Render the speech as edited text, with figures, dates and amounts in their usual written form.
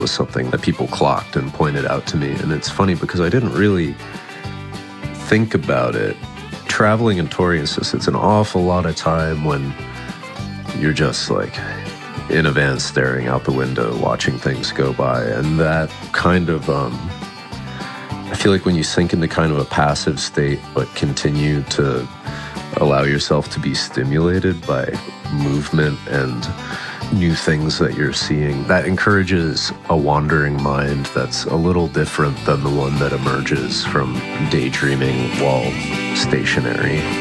was something that people clocked and pointed out to me. And it's funny because I didn't really think about it. Traveling and touring, it's an awful lot of time when you're just like in a van staring out the window, watching things go by. And that kind of, I feel like when you sink into kind of a passive state, but continue to allow yourself to be stimulated by movement and new things that you're seeing, that encourages a wandering mind that's a little different than the one that emerges from daydreaming while stationary.